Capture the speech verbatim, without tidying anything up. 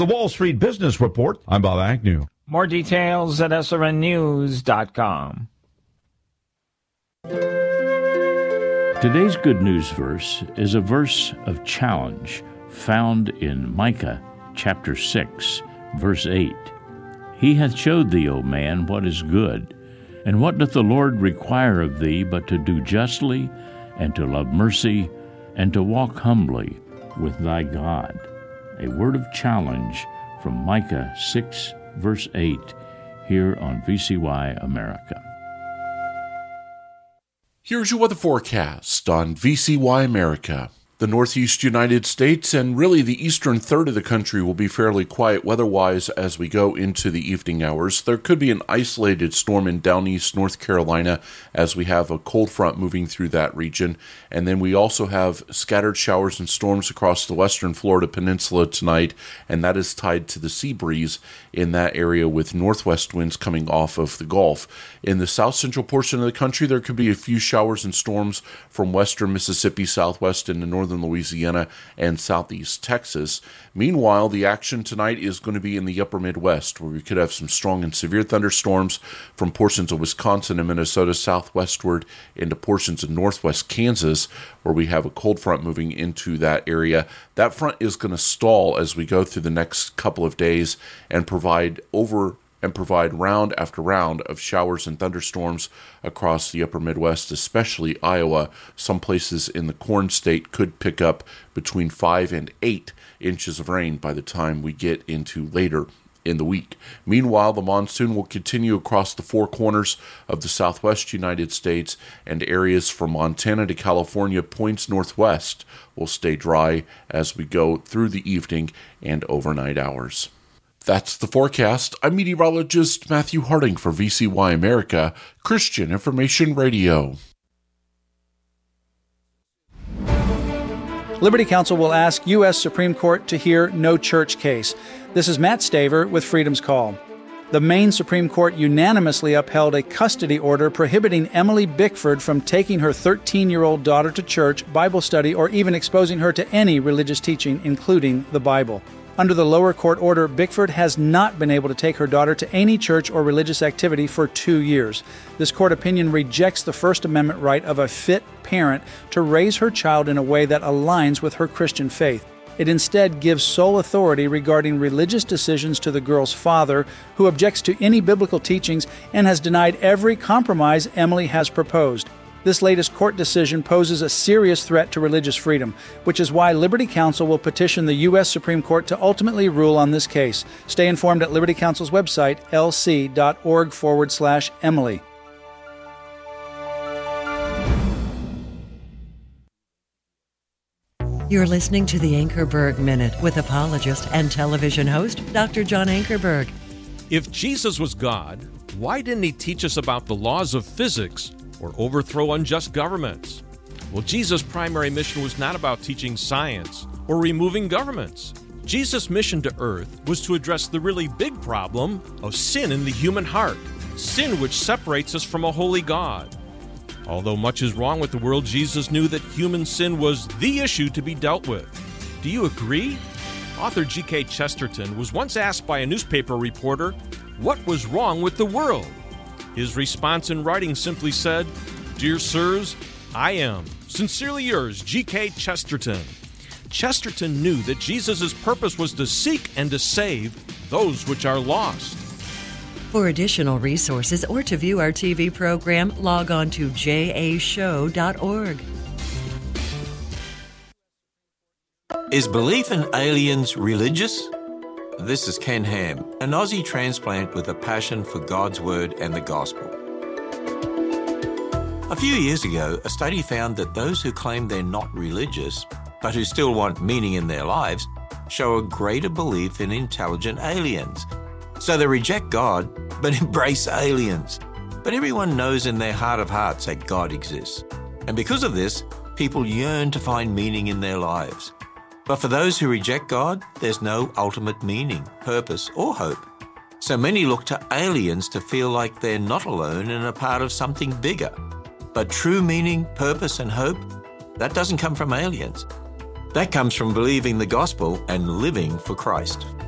The Wall Street Business Report. I'm Bob Agnew. More details at S R N news dot com. Today's good news verse is a verse of challenge found in Micah chapter six, verse eight. He hath showed thee, O man, what is good, and what doth the Lord require of thee but to do justly, and to love mercy, and to walk humbly with thy God. A word of challenge from Micah six, verse eight, here on V C Y America. Here's your weather forecast on V C Y America. The Northeast United States and really the eastern third of the country will be fairly quiet weather-wise as we go into the evening hours. There could be an isolated storm in down east North Carolina as we have a cold front moving through that region. And then we also have scattered showers and storms across the western Florida peninsula tonight, and that is tied to the sea breeze in that area with northwest winds coming off of the Gulf. In the south central portion of the country, there could be a few showers and storms from western Mississippi, southwest into northern Louisiana and southeast Texas. Meanwhile, the action tonight is going to be in the upper Midwest, where we could have some strong and severe thunderstorms from portions of Wisconsin and Minnesota southwestward into portions of northwest Kansas, where we have a cold front moving into that area. That front is going to stall as we go through the next couple of days and provide over and provide round after round of showers and thunderstorms across the upper Midwest, especially Iowa. Some places in the Corn State could pick up between five and eight inches of rain by the time we get into later in the week. Meanwhile, the monsoon will continue across the four corners of the southwest United States, and areas from Montana to California points northwest will stay dry as we go through the evening and overnight hours. That's the forecast. I'm meteorologist Matthew Harding for V C Y America, Christian Information Radio. Liberty Counsel will ask U S Supreme Court to hear no church case. This is Matt Staver with Freedom's Call. The Maine Supreme Court unanimously upheld a custody order prohibiting Emily Bickford from taking her thirteen-year-old daughter to church, Bible study, or even exposing her to any religious teaching, including the Bible. Under the lower court order, Bickford has not been able to take her daughter to any church or religious activity for two years. This court opinion rejects the First Amendment right of a fit parent to raise her child in a way that aligns with her Christian faith. It instead gives sole authority regarding religious decisions to the girl's father, who objects to any biblical teachings and has denied every compromise Emily has proposed. This latest court decision poses a serious threat to religious freedom, which is why Liberty Counsel will petition the U S Supreme Court to ultimately rule on this case. Stay informed at Liberty Counsel's website, lc.org forward slash Emily. You're listening to the Ankerberg Minute with apologist and television host, Doctor John Ankerberg. If Jesus was God, why didn't he teach us about the laws of physics or overthrow unjust governments? Well, Jesus' primary mission was not about teaching science or removing governments. Jesus' mission to earth was to address the really big problem of sin in the human heart, sin which separates us from a holy God. Although much is wrong with the world, Jesus knew that human sin was the issue to be dealt with. Do you agree? Author G K Chesterton was once asked by a newspaper reporter what was wrong with the world. His response in writing simply said, "Dear sirs, I am sincerely yours, G K Chesterton." Chesterton knew that Jesus' purpose was to seek and to save those which are lost. For additional resources or to view our T V program, log on to j a show dot org. Is belief in aliens religious? This is Ken Ham, an Aussie transplant with a passion for God's Word and the Gospel. A few years ago, a study found that those who claim they're not religious, but who still want meaning in their lives, show a greater belief in intelligent aliens. So they reject God, but embrace aliens. But everyone knows in their heart of hearts that God exists. And because of this, people yearn to find meaning in their lives. But for those who reject God, there's no ultimate meaning, purpose, or hope. So many look to aliens to feel like they're not alone and a part of something bigger. But true meaning, purpose, and hope, that doesn't come from aliens. That comes from believing the gospel and living for Christ.